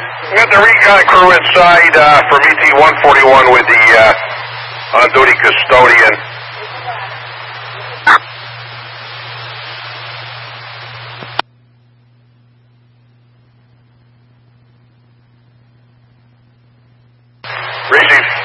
We got the recon crew inside from ET-141 with the on-duty custodian. Receive.